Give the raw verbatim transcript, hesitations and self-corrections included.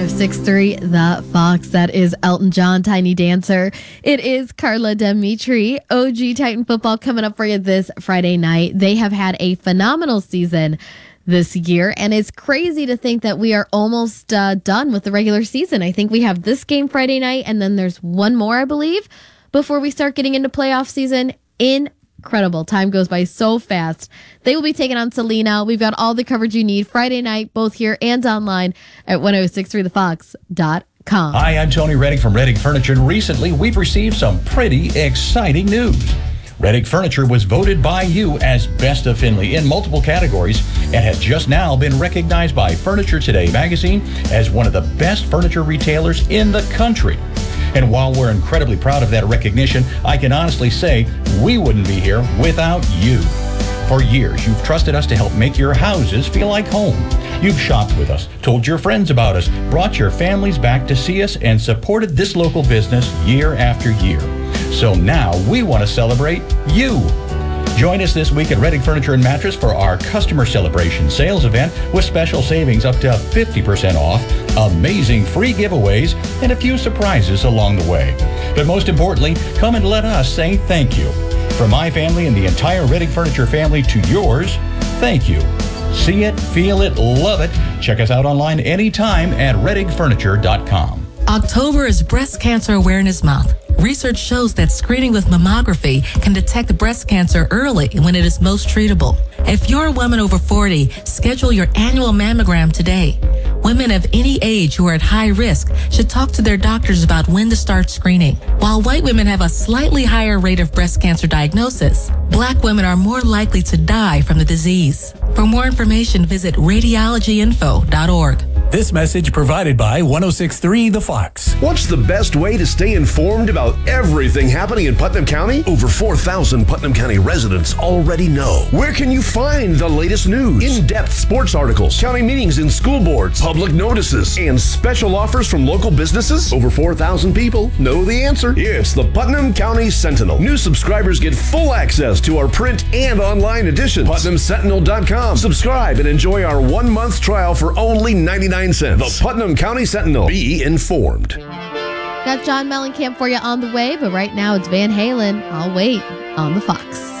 oh six point three The Fox. That is Elton John, Tiny Dancer. It is Carla Dimitri. O G Titan football coming up for you this Friday night. They have had a phenomenal season this year, and it's crazy to think that we are almost uh, done with the regular season. I think we have this game Friday night, and then there's one more, I believe, before we start getting into playoff season. Incredible. Time goes by so fast. They will be taking on Selena. We've got all the coverage you need Friday night, both here and online at ten sixty-three the fox dot com. Hi, I'm Tony Reddick from Reddick Furniture, and recently we've received some pretty exciting news. Reddick Furniture was voted by you as Best of Findlay in multiple categories and has just now been recognized by Furniture Today magazine as one of the best furniture retailers in the country. And while we're incredibly proud of that recognition, I can honestly say we wouldn't be here without you. For years, you've trusted us to help make your houses feel like home. You've shopped with us, told your friends about us, brought your families back to see us, and supported this local business year after year. So now we want to celebrate you. Join us this week at Reddick Furniture and Mattress for our Customer Celebration Sales event with special savings up to fifty percent off, amazing free giveaways, and a few surprises along the way. But most importantly, come and let us say thank you. From my family and the entire Reddick Furniture family to yours, thank you. See it, feel it, love it. Check us out online anytime at reddick furniture dot com. October is Breast Cancer Awareness Month. Research shows that screening with mammography can detect breast cancer early when it is most treatable. If you're a woman over forty, schedule your annual mammogram today. Women of any age who are at high risk should talk to their doctors about when to start screening. While white women have a slightly higher rate of breast cancer diagnosis, black women are more likely to die from the disease. For more information, visit radiology info dot org. This message provided by ten sixty-three The Fox. What's the best way to stay informed about everything happening in Putnam County? Over four thousand Putnam County residents already know. Where can you find the latest news? In-depth sports articles, county meetings and school boards, public notices, and special offers from local businesses? Over four thousand people know the answer. It's the Putnam County Sentinel. New subscribers get full access to our print and online editions. putnam sentinel dot com. Subscribe and enjoy our one-month trial for only ninety-nine cents. The Putnam County Sentinel. Be informed. Got John Mellencamp for you on the way, but right now it's Van Halen. I'll wait on the Fox.